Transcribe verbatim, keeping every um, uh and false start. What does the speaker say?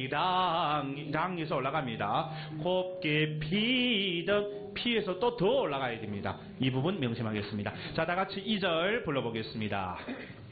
피당 당에서 올라갑니다. 곱게 피던 피에서 또 더 올라가야 됩니다. 이 부분 명심하겠습니다. 자, 다 같이 이 절 불러보겠습니다.